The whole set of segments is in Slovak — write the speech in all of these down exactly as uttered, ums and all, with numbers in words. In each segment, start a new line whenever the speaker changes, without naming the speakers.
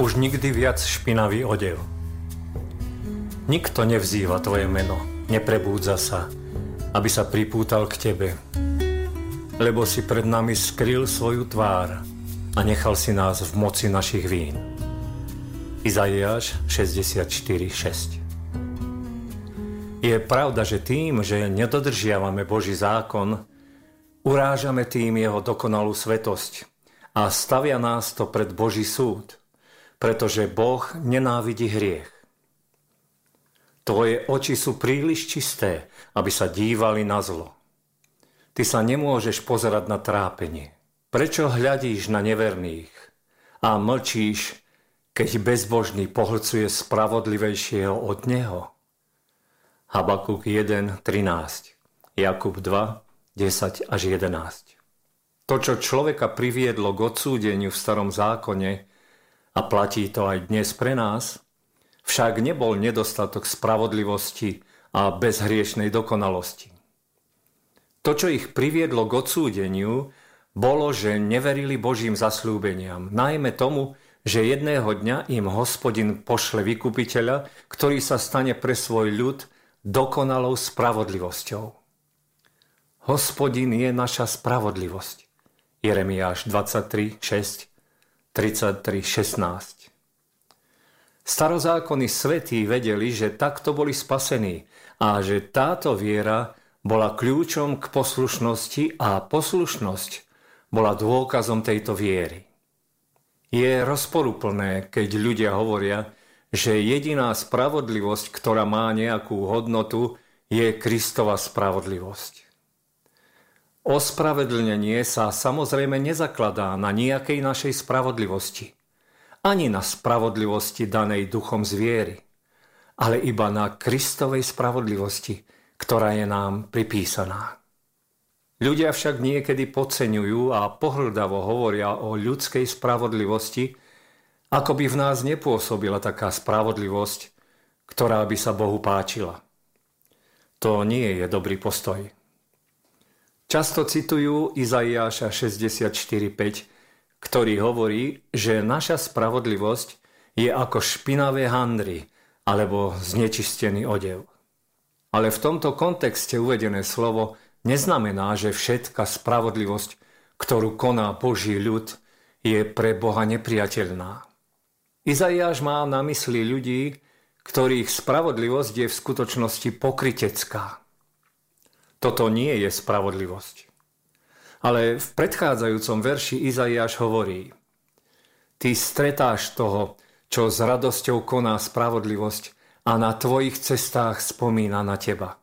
už nikdy viac špinavý odev. Nikto nevzýva tvoje meno, neprebúdza sa, aby sa pripútal k tebe, lebo si pred nami skryl svoju tvár a nechal si nás v moci našich vín. Izaiáš šesťdesiatštyri šesť. Je pravda, že tým, že nedodržiavame Boží zákon, urážame tým jeho dokonalú svetosť a stavia nás to pred Boží súd, pretože Boh nenávidí hriech. Tvoje oči sú príliš čisté, aby sa dívali na zlo. Ty sa nemôžeš pozerať na trápenie. Prečo hľadíš na neverných a mlčíš, keď bezbožný pohlcuje spravodlivejšieho od neho? Habakuk jeden trinásť, Jakub dva desať až jedenásť. To, čo človeka priviedlo k odsúdeniu v starom zákone, a platí to aj dnes pre nás, však nebol nedostatok spravodlivosti a bezhriešnej dokonalosti. To, čo ich priviedlo k odsúdeniu, bolo, že neverili Božím zasľúbeniam, najmä tomu, že jedného dňa im Hospodin pošle vykupiteľa, ktorý sa stane pre svoj ľud dokonalou spravodlivosťou. Hospodin je naša spravodlivosť. Jeremiáš dvadsaťtri šesť, tridsaťtri šestnásť. Starozákonní svätí vedeli, že takto boli spasení a že táto viera bola kľúčom k poslušnosti a poslušnosť bola dôkazom tejto viery. Je rozporuplné, keď ľudia hovoria, že jediná spravodlivosť, ktorá má nejakú hodnotu, je Kristova spravodlivosť. Ospravedlnenie sa samozrejme nezakladá na nejakej našej spravodlivosti, ani na spravodlivosti danej duchom z viery, ale iba na Kristovej spravodlivosti, ktorá je nám pripísaná. Ľudia však niekedy podceňujú a pohŕdavo hovoria o ľudskej spravodlivosti, ako by v nás nepôsobila taká spravodlivosť, ktorá by sa Bohu páčila. To nie je dobrý postoj. Často citujú Izaiáša šesťdesiatštyri päť, ktorý hovorí, že naša spravodlivosť je ako špinavé handry alebo znečistený odev. Ale v tomto kontexte uvedené slovo neznamená, že všetká spravodlivosť, ktorú koná Boží ľud, je pre Boha nepriateľná. Izaiáš má na mysli ľudí, ktorých spravodlivosť je v skutočnosti pokrytecká. Toto nie je spravodlivosť. Ale v predchádzajúcom verši Izaiáš hovorí: Ty stretáš toho, čo s radosťou koná spravodlivosť a na tvojich cestách spomína na teba.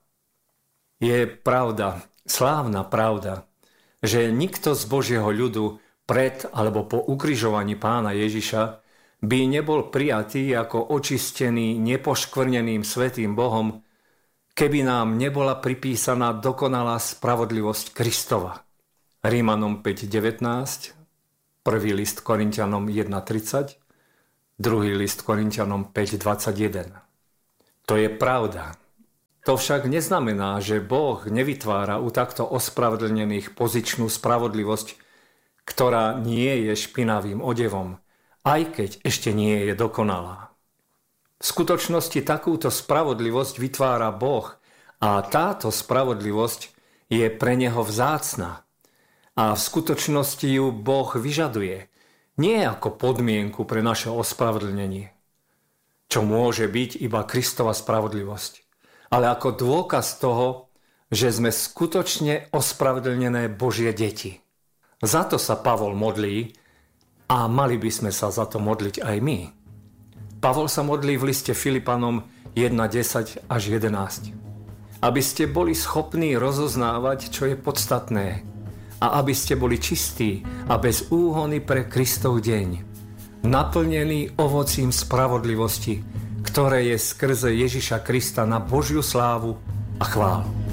Je pravda, slávna pravda, že nikto z Božieho ľudu pred alebo po ukrižovaní Pána Ježiša by nebol prijatý ako očistený nepoškvrneným svätým Bohom, keby nám nebola pripísaná dokonalá spravodlivosť Kristova. Rímanom päť devätnásť, prvý list Korinťanom jeden tridsať, druhý list Korinťanom päť dvadsaťjeden. To je pravda. To však neznamená, že Boh nevytvára u takto ospravedlnených pozičnú spravodlivosť, ktorá nie je špinavým odevom, aj keď ešte nie je dokonalá. V skutočnosti takúto spravodlivosť vytvára Boh a táto spravodlivosť je pre neho vzácna. A v skutočnosti ju Boh vyžaduje, nie ako podmienku pre naše ospravedlnenie, čo môže byť iba Kristova spravodlivosť, ale ako dôkaz toho, že sme skutočne ospravedlnené Božie deti. Za to sa Pavol modlí a mali by sme sa za to modliť aj my. Pavol sa modlí v liste Filipanom jeden desať až jedenásť. Aby ste boli schopní rozoznávať, čo je podstatné, a aby ste boli čistí a bez úhony pre Kristov deň, naplnení ovocím spravodlivosti, ktoré je skrze Ježiša Krista na Božiu slávu a chválu.